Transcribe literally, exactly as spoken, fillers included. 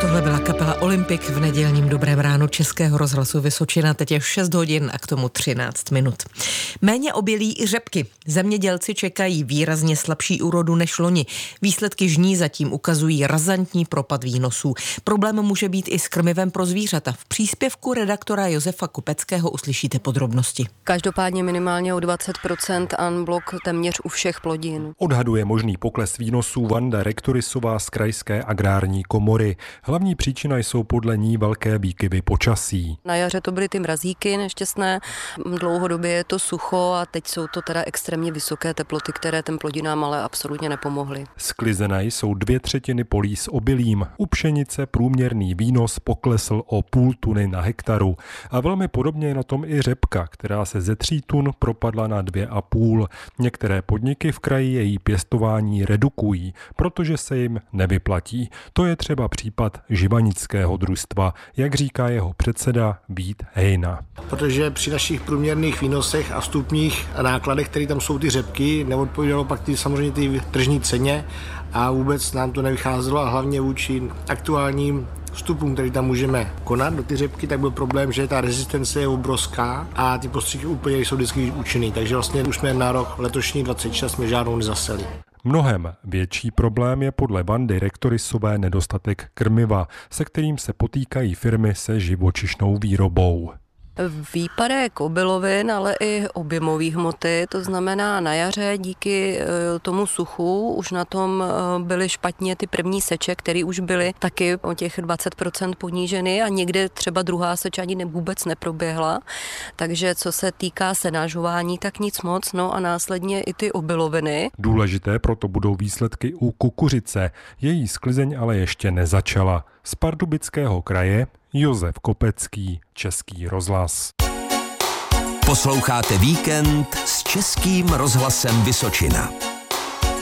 Tohle byla kapela Olympik v nedělním Dobrém ránu Českého rozhlasu Vysočina. Teď je šest hodin a k tomu třináct minut. Méně obilí i řepky. Zemědělci čekají výrazně slabší úrodu než loni. Výsledky žní zatím ukazují razantní propad výnosů. Problém může být i s krmivem pro zvířata. V příspěvku redaktora Josefa Kupeckého uslyšíte podrobnosti. Každopádně minimálně o dvacet procent unblock téměř u všech plodin. Odhaduje možný pokles výnosů Vanda Rektorisová z Krajské agrární komory. Hlavní příčina jsou podle ní velké výkyvy počasí. Na jaře to byly ty mrazíky nešťastné, dlouhodobě je to sucho a teď jsou to teda extrémně vysoké teploty, které těm plodinám ale absolutně nepomohly. Sklizené jsou dvě třetiny polí s obilím. U pšenice průměrný výnos poklesl o půl tuny na hektaru. A velmi podobně je na tom i řepka, která se ze tří tun propadla na dvě a půl. Některé podniky v kraji její pěstování redukují, protože se jim nevyplatí. To je třeba případ živanického družstva, jak říká jeho předseda Vít Hejna. Protože při našich průměrných výnosech a vstupních nákladech, které tam jsou ty řepky, neodpovídalo pak ty, samozřejmě ty tržní ceně a vůbec nám to nevycházelo a hlavně vůči aktuálním vstupům, který tam můžeme konat do ty řepky, tak byl problém, že ta rezistence je obrovská a ty postřiky úplně jsou vždycky účinný, takže vlastně už jsme na rok letošní dvacet šest jsme žádnou nezaseli. Mnohem větší problém je podle Vandy Rektorisové nedostatek krmiva, se kterým se potýkají firmy se živočišnou výrobou. Výpadek obilovin, ale i objemových hmoty, to znamená na jaře díky tomu suchu už na tom byly špatně ty první seče, které už byly taky o těch dvacet procent poníženy a někde třeba druhá seč ani vůbec neproběhla. Takže co se týká senážování, tak nic moc, no a následně i ty obiloviny. Důležité proto budou výsledky u kukuřice. Její sklizeň ale ještě nezačala. Z Pardubického kraje Josef Kopecký, Český rozhlas. Posloucháte Víkend s Českým rozhlasem Vysočina.